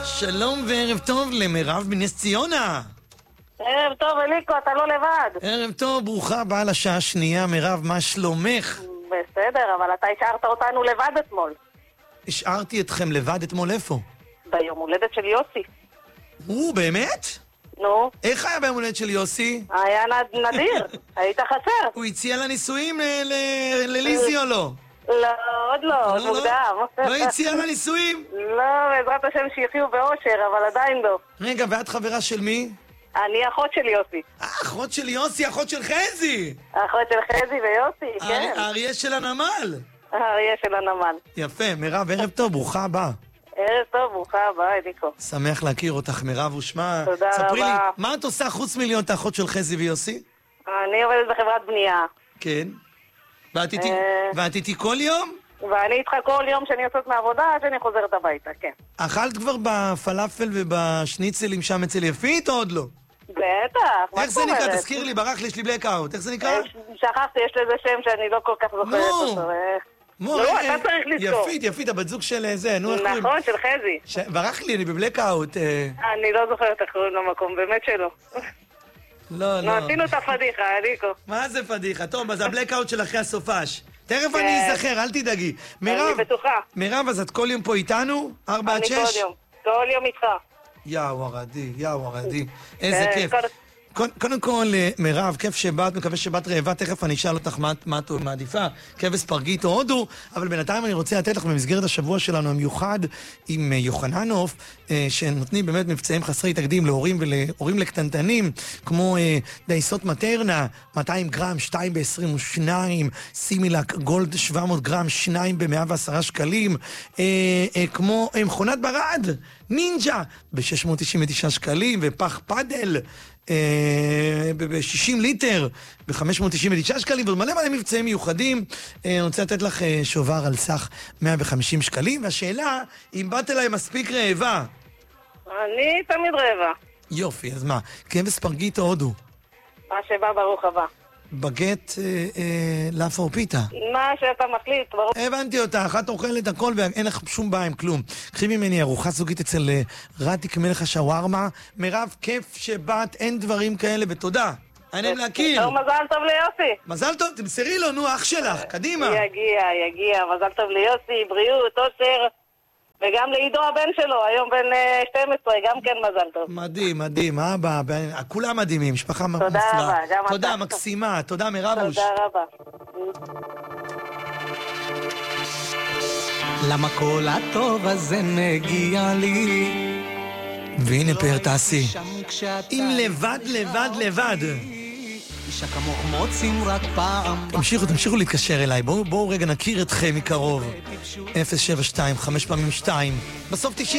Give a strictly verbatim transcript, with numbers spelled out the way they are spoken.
שלום וערב טוב למירב בנס ציונה. ערב טוב, אליקו, אתה לא לבד. ערב טוב, ברוכה הבאה לשעה השנייה. מירב, מה שלומך? בסדר, אבל אתה השארת אותנו לבד אתמול. השארתי אתכם לבד אתמול איפה? ביום הולדת של יוסי. הוא, באמת? נו? איך היה ביום הולדת של יוסי? היה נד... נדיר, היית חסר. הוא הציע לנישואים לליזי או לא? לא, עוד לא, עוד מוקדם. לא הציע לנישואים? לא, בעזרת השם שיחיו באושר, אבל עדיין לא. רגע, ואת חברה של מי? אני אחות של יוסי. אחות של יוסי, אחות של חזי. אחות של חזי ויוסי, כן. האריה של הנמל. האריה של הנמל. יפה, מירב, ערב טוב, ברוכה הבאה. ערב טוב, ברוכה הבאה, אליקו. שמח להכיר אותך, מירב ושמה. תודה רבה. ספרי לי, מה את עושה חוץ מלהיות האחות של חזי ויוסי? אני עובדת בחברת בנייה. כן. ואת איתי, ואת איתי כל יום? ואני איתך כל יום שאני יוצאת מהעבודה עד שאני חוזרת הביתה, כן. אכלת כבר בפלאפל ובשניצלים שם אצל יפית או עוד לא? בטח, מה זאת אומרת? איך זה נקרא? תזכיר לי, ברח לי, יש לי בלקאוט. איך זה נקרא? שכחתי, יש לזה שם שאני לא כל כך זוכרת אותו. נו, אתה צריך לזכור. יפית, יפית, הבת זוג של זה, נו, איך קוראים? נכון, של חזי. ברח לי, אני בבלקאוט. אני לא זוכרת איך קוראים למקום, באמת שלא. לא, לא. עשינו את הפדיחה, אליקו. מה זה פדיחה? טוב, אז הבלקאוט של אחרי הסופש. תכף אני אזכר, אל תדאגי. אני בטוחה. מירב, אז את כל יום פה איתנו? ארבע עד שש? אני כל יום, כל יום איתך. יאו הרדי, יאו הרדי. איזה כיף. קודם כל, מירב, כיף שבאת, מקווה שבאת רעבה, תכף אני אשאל אותך מה את מעדיפה, כבש פרגית או הודו, אבל בינתיים אני רוצה לתת לך במסגרת השבוע שלנו המיוחד עם יוחננוף, שנותנים באמת מבצעים חסרי תקדים להורים ולהורים לקטנטנים, כמו דייסות מטרנה, מאתיים גרם, שתיים ב-עשרים ושתיים, סימילק גולד שבע מאות גרם, שניים ב-מאה ועשרה שקלים, כמו מכונת ברד, נינג'ה, ב-שש מאות תשעים ותשעה שקלים, ופח פאדל, ב-שישים ליטר, ב-חמש מאות תשעים ותשעה שקלים, ומלא מלא מבצעים מיוחדים. אני רוצה לתת לך שובר על סך מאה וחמישים שקלים, והשאלה, אם באת אליי מספיק רעבה? אני תמיד רעבה. יופי, אז מה? כבש פרגית או הודו? מה שבא ברוך הבא. בגט לאפה או פיתה? מה שאתה מחליט, ברוך. הבנתי אותך, את אוכלת הכל ואין לך שום בעיה עם כלום. קחי ממני ארוחה זוגית אצל רתיק מלך השווארמה. מירב, כיף שבאת, אין דברים כאלה, ותודה. העניין להכיר. מזל טוב ליוסי. מזל טוב, תמסרי לו, נו, אח שלך, קדימה. יגיע, יגיע, מזל טוב ליוסי, בריאות, אושר. וגם לעידו הבן שלו, היום בן שתים עשרה, גם כן מזל טוב. מדהים, מדהים, אבא, כולם מדהימים, משפחה מופלאה. תודה רבה, גם אתה. תודה, מקסימה, תודה מירבוש. תודה רבה. למה כל הטוב הזה מגיע לי? והנה פאר תעשי. אם לבד, לבד, לבד. אישה כמוך מוצאים רק פעם. תמשיכו, תמשיכו להתקשר אליי. בואו, בואו רגע נכיר אתכם מקרוב. אפס שבע שתיים, חמש פעמים שתיים. בסוף תשעים.